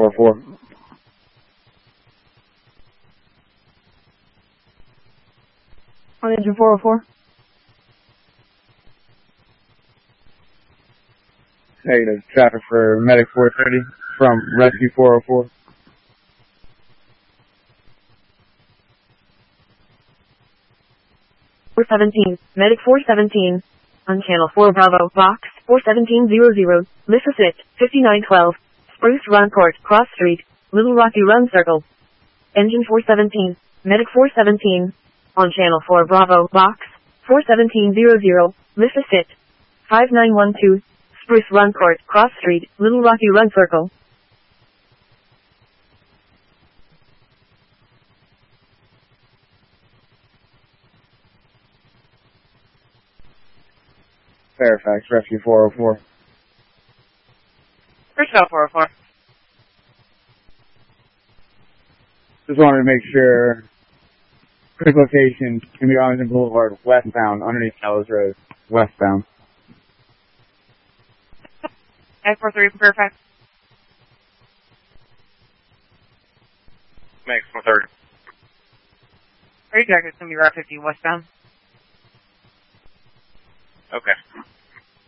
404. On engine 404. Negative. Traffic for Medic 430 from Rescue 404. Medic 417. On channel 4 Bravo, box 41700, Mississippi, 5912, Spruce Run Court, Cross Street, Little Rocky Run Circle. Engine 417, Medic 417. On channel 4 Bravo, box 41700, Mississippi, 5912, Spruce Run Court, Cross Street, Little Rocky Run Circle. Fairfax, Rescue 404. Rescue 404. Just wanted to make sure quick location can be Arlington Boulevard westbound underneath Gallows Road, westbound. X43 from Fairfax. Max 130. Are you directed to me Route 50 westbound? Okay.